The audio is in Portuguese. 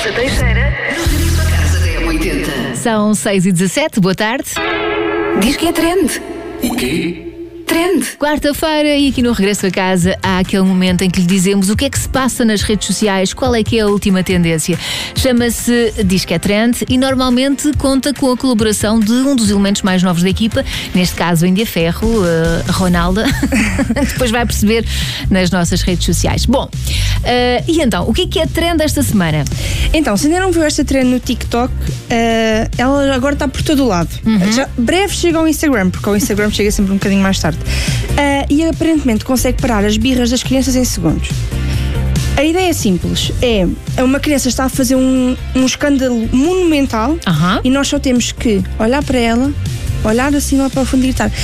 Elsa Teixeira, no Regresso a Casa da M80. São 6h17, boa tarde. Diz que é trend. O quê? Trend. Quarta-feira e aqui no Regresso a Casa há aquele momento em que lhe dizemos o que é que se passa nas redes sociais, qual é que é a última tendência. Chama-se Diz que é Trend e normalmente conta com a colaboração de um dos elementos mais novos da equipa, neste caso a Índia Ferro, a Ronalda, depois vai perceber nas nossas redes sociais. Bom, e então, o que é trend esta semana? Então, se ainda não viu esta trend no TikTok, ela agora está por todo o lado. Já breve chega ao Instagram, porque ao Instagram chega sempre um bocadinho mais tarde. E aparentemente consegue parar as birras das crianças em segundos. A ideia é simples, uma criança está a fazer um escândalo monumental e nós só temos que olhar para ela, olhar assim lá para o fundo e gritar: